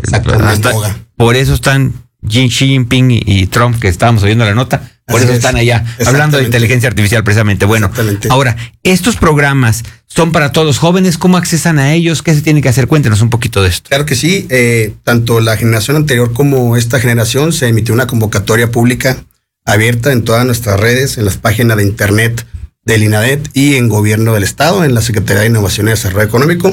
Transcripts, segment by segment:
Exactamente. Por eso están Xi Jinping y Trump, que estábamos oyendo la nota, por eso están allá hablando de inteligencia artificial precisamente. Bueno, ahora, estos programas son para todos los jóvenes. ¿Cómo accesan a ellos? ¿Qué se tiene que hacer? Cuéntenos un poquito de esto. Claro que sí. Tanto la generación anterior como esta generación se emitió una convocatoria pública abierta en todas nuestras redes, en las páginas de internet del INADET y en Gobierno del Estado, en la Secretaría de Innovación y Desarrollo Económico.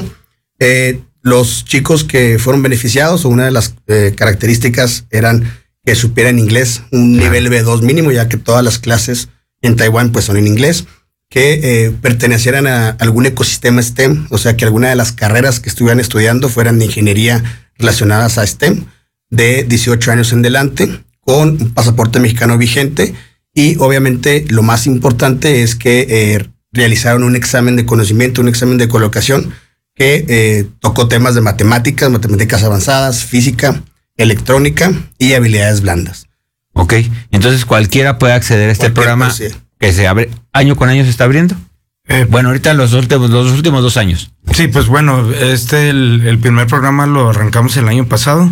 Los chicos que fueron beneficiados, o una de las características eran que supieran inglés, un nivel B2 mínimo, ya que todas las clases en Taiwán pues son en inglés, que pertenecieran a algún ecosistema STEM, o sea que alguna de las carreras que estuvieran estudiando fueran de ingeniería relacionadas a STEM, de 18 años en adelante, con un pasaporte mexicano vigente, y obviamente lo más importante es que realizaron un examen de conocimiento, un examen de colocación, que tocó temas de matemáticas avanzadas, física, electrónica y habilidades blandas. Ok, entonces cualquiera puede acceder a este programa que se abre año con año, se está abriendo. Bueno, ahorita los últimos 2 años. Sí, pues bueno, el primer programa lo arrancamos el año pasado.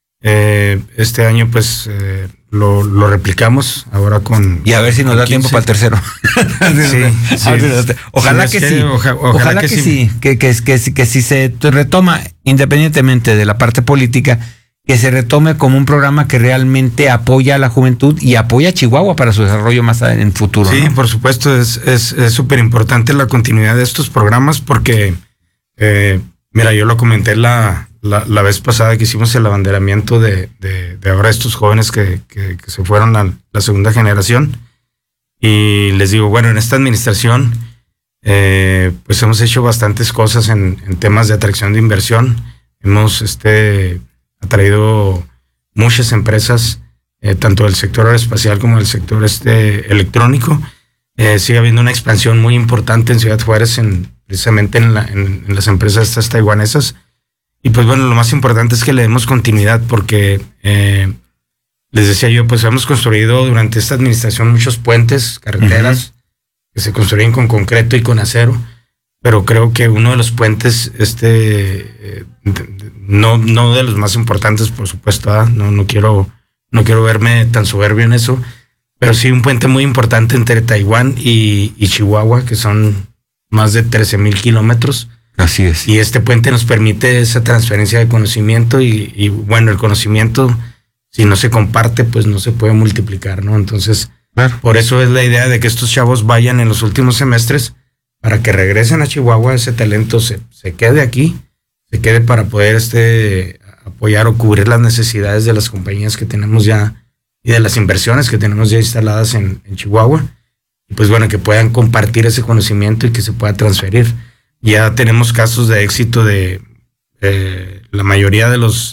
Este año pues lo replicamos ahora con... Y a ver si nos da 15. Tiempo para el tercero. Sí. Ojalá que sí. Ojalá que sí. Que si se retoma, independientemente de la parte política, que se retome como un programa que realmente apoya a la juventud y apoya a Chihuahua para su desarrollo más en el futuro. Sí, ¿no? Por supuesto, es súper importante la continuidad de estos programas porque, mira, yo lo comenté la vez pasada que hicimos el abanderamiento de ahora estos jóvenes que se fueron a la segunda generación, y les digo, bueno, en esta administración pues hemos hecho bastantes cosas en temas de atracción de inversión. Hemos atraído muchas empresas, tanto del sector aeroespacial como del sector electrónico. Sigue habiendo una expansión muy importante en Ciudad Juárez, precisamente en las empresas estas taiwanesas. Y pues bueno, lo más importante es que le demos continuidad porque, les decía yo, pues hemos construido durante esta administración muchos puentes, carreteras, que se construyen con concreto y con acero, pero creo que uno de los puentes, no de los más importantes, por supuesto, no quiero verme tan soberbio en eso, pero sí un puente muy importante entre Taiwán y Chihuahua, que son más de 13,000 kilómetros. Así es. Y este puente nos permite esa transferencia de conocimiento y bueno, el conocimiento, si no se comparte, pues no se puede multiplicar, ¿no? Entonces, claro, por eso es la idea de que estos chavos vayan en los últimos semestres para que regresen a Chihuahua, ese talento se quede aquí, se quede para poder apoyar o cubrir las necesidades de las compañías que tenemos ya y de las inversiones que tenemos ya instaladas en Chihuahua. Y pues bueno, que puedan compartir ese conocimiento y que se pueda transferir. Ya tenemos casos de éxito de la mayoría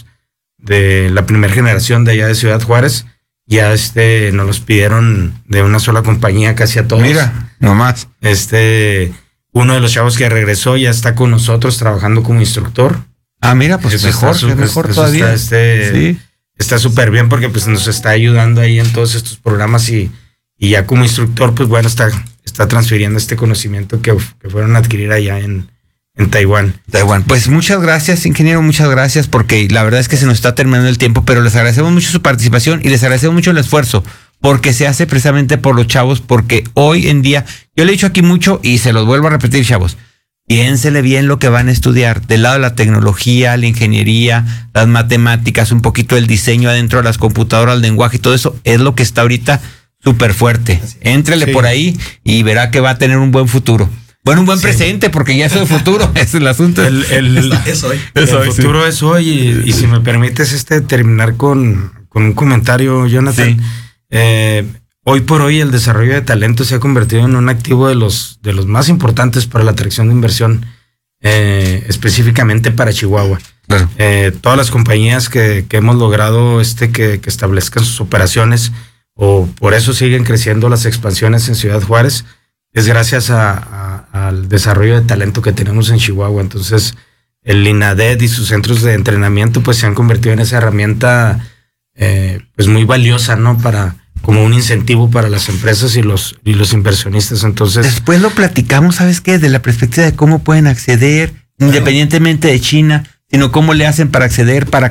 de la primera generación de allá de Ciudad Juárez. Ya nos los pidieron de una sola compañía casi a todos. Mira, nomás. Uno de los chavos que regresó ya está con nosotros trabajando como instructor. Ah, mira, pues eso mejor todavía. Sí. Está súper bien porque pues nos está ayudando ahí en todos estos programas y ya como instructor, pues bueno, está transfiriendo este conocimiento que fueron a adquirir allá en Taiwán. Pues muchas gracias, ingeniero, muchas gracias, porque la verdad es que se nos está terminando el tiempo, pero les agradecemos mucho su participación y les agradecemos mucho el esfuerzo, porque se hace precisamente por los chavos, porque hoy en día, yo le he dicho aquí mucho y se los vuelvo a repetir, chavos, piénsele bien lo que van a estudiar, del lado de la tecnología, la ingeniería, las matemáticas, un poquito el diseño adentro de las computadoras, el lenguaje y todo eso, es lo que está ahorita súper fuerte. Éntrele por ahí y verá que va a tener un buen futuro. Bueno, un buen presente, porque ya es el futuro, es el asunto. Es hoy. El futuro es hoy. Y si me permites terminar con un comentario, Jonathan. Sí. Hoy por hoy el desarrollo de talento se ha convertido en un activo de los más importantes para la atracción de inversión, específicamente para Chihuahua. Claro. Todas las compañías que hemos logrado que establezcan sus operaciones, o por eso siguen creciendo las expansiones en Ciudad Juárez, es gracias al desarrollo de talento que tenemos en Chihuahua. Entonces, el INADET y sus centros de entrenamiento pues se han convertido en esa herramienta pues muy valiosa, ¿no? Como un incentivo para las empresas y los inversionistas. Entonces, después lo platicamos, ¿sabes qué? Desde la perspectiva de cómo pueden acceder, independientemente de China, sino cómo le hacen para acceder, para